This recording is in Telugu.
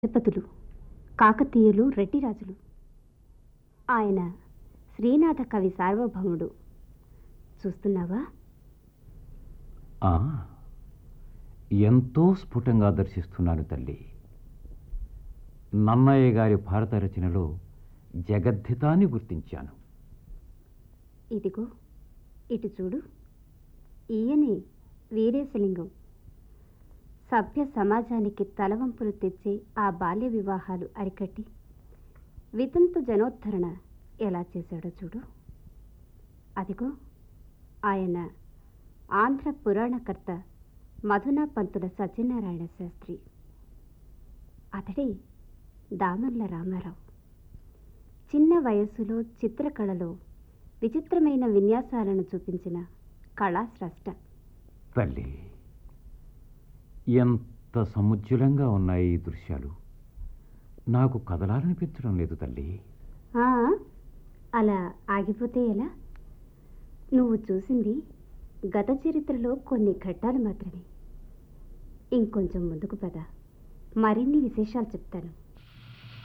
తిరుపతులు, కాకతీయులు, రెడ్డిరాజులు. ఆయన శ్రీనాథ కవి సార్వభౌముడు. చూస్తున్నావా? ఆ, ఎంతో స్ఫుటంగా దర్శిస్తున్నాను తల్లి. నన్నయ్య గారి భారత రచనలో జగద్ధితాన్ని గుర్తించాను. ఇదిగో ఇటు చూడు. ఈయనే వీరేశలింగం. సభ్య సమాజానికి తలవంపులు తెచ్చే ఆ బాల్య వివాహాలు అరికట్టి వితంతు జనోద్ధరణ ఎలా చేశాడో చూడు. అదిగో ఆయన ఆంధ్ర పురాణకర్త మధునా పంతుల సత్యనారాయణ శాస్త్రి. అతడే దామర్ల రామారావు. చిన్న వయస్సులో చిత్రకళలో విచిత్రమైన విన్యాసాలను చూపించిన కళాస్రష్ట. తల్లి, ఎంత సముజ్వలంగా ఉన్నాయి ఈ దృశ్యాలు. నాకు కదలాలనిపించడం లేదు తల్లి. ఆ, అలా ఆగిపోతే ఎలా? నువ్వు చూసింది గత చరిత్రలో కొన్ని ఘట్టాలు మాత్రమే. ఇంకొంచెం ముందుకు పద, మరిన్ని విశేషాలు చెప్తాను.